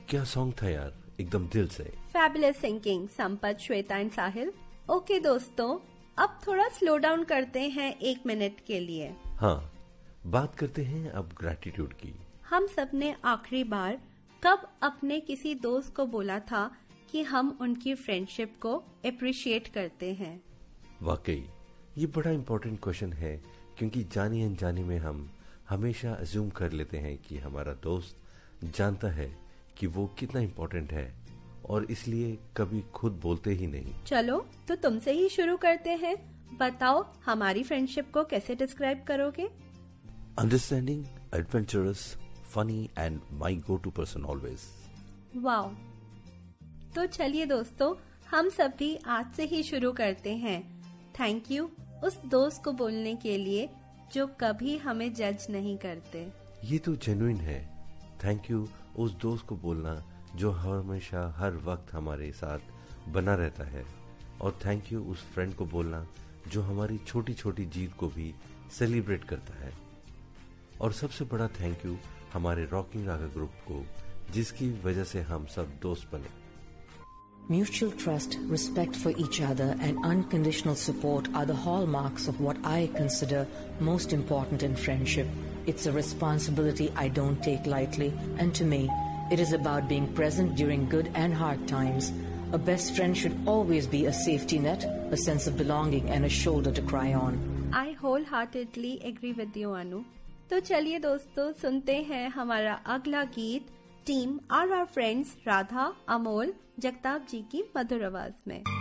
क्या सॉन्ग था यार, एकदम दिल से। Fabulous singing, Sampat, Shweta and Sahil. Okay दोस्तों, अब थोड़ा स्लो डाउन करते हैं 1 मिनट के लिए। हाँ, बात करते हैं अब ग्रैटिट्यूड की। हम सबने आखिरी बार कब अपने किसी दोस्त को बोला था कि हम उनकी फ्रेंडशिप को अप्रिशिएट करते हैं? वाकई ये बड़ा इम्पोर्टेंट क्वेश्चन है, क्योंकि जानी अनजानी में हम हमेशा अज्यूम कर लेते हैं कि हमारा दोस्त जानता है कि वो कितना इम्पोर्टेंट है, और इसलिए कभी खुद बोलते ही नहीं। चलो तो तुमसे ही शुरू करते हैं। बताओ, हमारी फ्रेंडशिप को कैसे डिस्क्राइब करोगे? Understanding, adventurous, funny and my go to person always. Wow! तो चलिए दोस्तों, हम सभी आज से ही शुरू करते हैं। थैंक यू उस दोस्त को बोलने के लिए जो कभी हमें जज नहीं करते। ये तो जेन्युइन है। थैंक यू उस दोस्त को बोलना जो हमेशा हर वक्त हमारे साथ बना रहता है, और थैंक यू उस फ्रेंड को बोलना जो हमारी छोटी छोटी जीत को भी सेलिब्रेट करता है। और सबसे बड़ा थैंक यू हमारे रॉकिंग रागा ग्रुप को, जिसकी वजह से हम सब दोस्त बने। Mutual trust, respect for each other, and unconditional support are the hallmarks of what I consider most important in friendship. It's a responsibility I don't take lightly, and to me, it is about being present during good and hard times. A best friend should always be a safety net, a sense of belonging, and a shoulder to cry on. I wholeheartedly agree with you, Anu. तो चलिए दोस्तों, सुनते हैं हमारा अगला गीत team are friends Radha, Amol, Jagtap जी की मधुर आवाज में।